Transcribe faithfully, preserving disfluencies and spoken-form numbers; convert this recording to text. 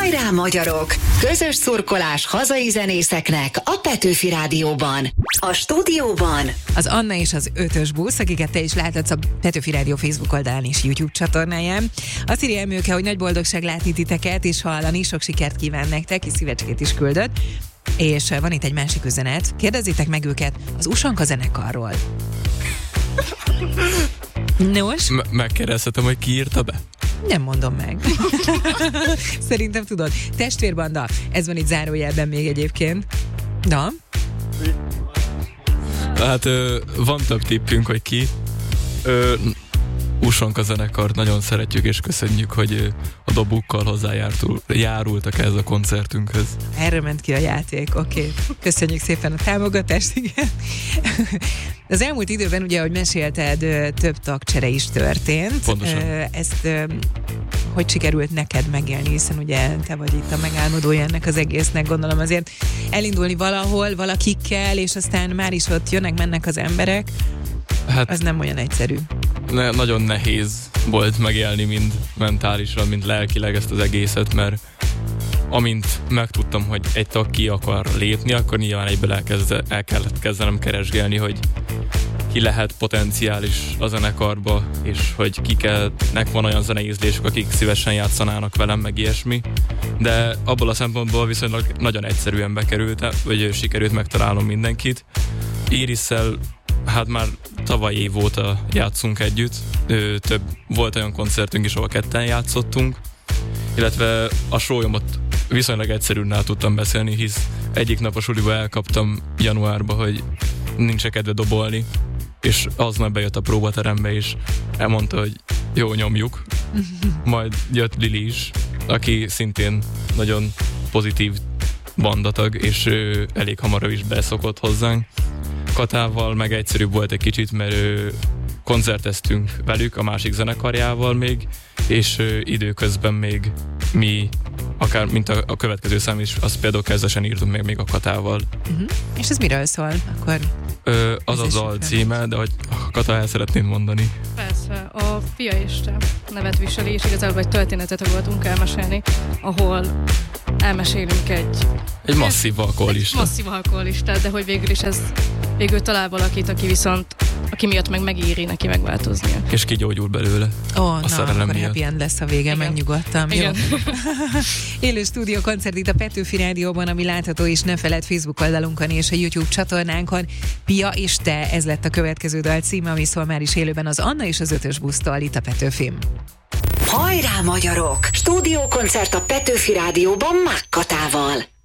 Hajrá magyarok! Közös szurkolás hazai zenészeknek a Petőfi Rádióban. A stúdióban az Anna és az ötös busz, akiket te is láthatsz a Petőfi Rádió Facebook oldalán és YouTube csatornáján. Azt írja Emőke, hogy nagy boldogság látni titeket és hallani, sok sikert kíván nektek, és szívecskét is küldött. És van itt egy másik üzenet. Kérdezzétek meg őket az Usanka zenekarról. Nos? M- megkérdezhetem, hogy ki írta be? Nem mondom meg. Szerintem tudod. Testvérbanda. Ez van itt zárójelben még egyébként. Na? Hát ö, van több tippünk, hogy ki. Ö, Usanka zenekart nagyon szeretjük és köszönjük, hogy ö, a dobukkal hozzájárultak ez a koncertünkhöz. Erre ment ki a játék, oké. Okay. Köszönjük szépen a támogatást, igen. Az elmúlt időben, ugye, ahogy mesélted, több tagcsere is történt. Pontosan. Ezt hogy sikerült neked megélni, hiszen ugye te vagy itt a megálmodója ennek az egésznek, gondolom azért elindulni valahol, valakikkel, és aztán már is ott jönnek, mennek az emberek, hát, az nem olyan egyszerű. Ne, nagyon nehéz volt megélni mind mentálisan, mind lelkileg ezt az egészet, mert amint megtudtam, hogy egy tag ki akar lépni, akkor nyilván egyből elkezde, el kellett kezdenem keresgélni, hogy ki lehet potenciális a zenekarba, és hogy kiknek van olyan zeneízlésük, akik szívesen játszanának velem, meg ilyesmi. De abból a szempontból viszonylag nagyon egyszerűen bekerült, vagy sikerült megtalálnom mindenkit. Irisszel hát már tavaly év óta játszunk együtt. Ö, több, volt olyan koncertünk is, ahol ketten játszottunk, illetve a sólyomot viszonylag egyszerűen el tudtam beszélni, hisz egyik nap a suliba elkaptam januárba, hogy nincs kedve dobolni, és aznap bejött a próbaterembe, és elmondta, hogy jó, nyomjuk. Majd jött Lili is, aki szintén nagyon pozitív bandatag, és ő elég hamar is beszokott hozzánk. Katával meg egyszerűbb volt egy kicsit, mert ő, koncerteztünk velük, a másik zenekarjával még, és ő, időközben még mi, akár mint a, a következő szám is, azt például kezdesen írtunk még, még a Katával. Uh-huh. És ez miről szól? Akkor Ö, az a dal címe, de hogy Kata, el szeretném mondani. Persze, a Fia Isten nevet viseli, és igazából egy történetet akartunk elmesélni, ahol elmesélünk egy... Egy masszív alkoholistát. Masszív alkoholistát, de hogy végül is ez végül talál valakit, aki viszont, aki miatt meg megéri neki megváltoznia. És kigyógyul belőle. Ó, oh, a na, szerelem akkor miatt. happy end lesz a vége, megnyugodtam. Igen. Jó. Élő stúdió koncert itt a Petőfi Rádióban, ami látható is, ne feledd Facebook oldalunkon és a YouTube csatornánkon. Pia és te, ez lett a következő dal címe, ami szól már is élőben az Anna és az ötös busztól itt a Petőfin. Hajrá magyarok! Stúdiókoncert a Petőfi Rádióban Mák Katával.